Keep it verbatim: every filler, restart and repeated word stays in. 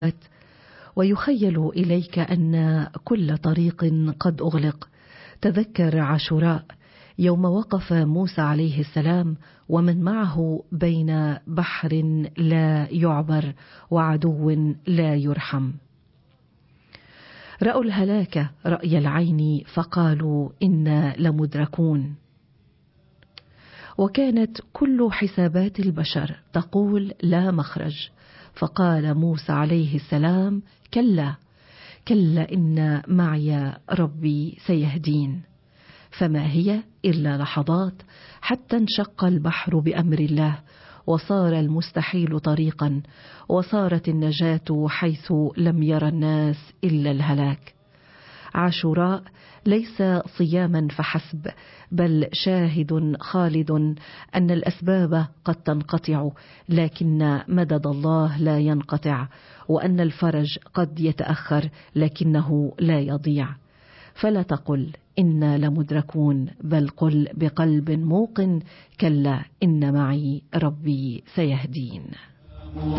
ويخيل إليك أن كل طريق قد أغلق. تذكر عاشوراء يوم وقف موسى عليه السلام ومن معه بين بحر لا يعبر وعدو لا يرحم. رأوا الهلاك رأي العين فقالوا إنا لمدركون. وكانت كل حسابات البشر تقول لا مخرج، فقال موسى عليه السلام كلا كلا إن معي ربي سيهدين. فما هي إلا لحظات حتى انشق البحر بأمر الله، وصار المستحيل طريقا، وصارت النجاة حيث لم يرى الناس إلا الهلاك. عاشوراء ليس صياما فحسب، بل شاهد خالد أن الأسباب قد تنقطع لكن مدد الله لا ينقطع، وأن الفرج قد يتأخر لكنه لا يضيع. فلا تقل إنا لمدركون، بل قل بقلب موقن كلا إن معي ربي سيهدين.